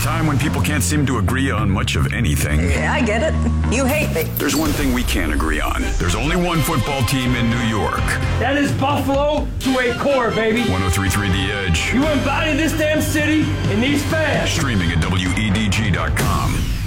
time when people can't seem to agree on much of anything. Yeah, I get it. You hate me. There's one thing we can't agree on. There's only one football team in New York. That is Buffalo to a core, baby. 103.3 The Edge. You embody this damn city and these fans. Streaming at WEDG.com.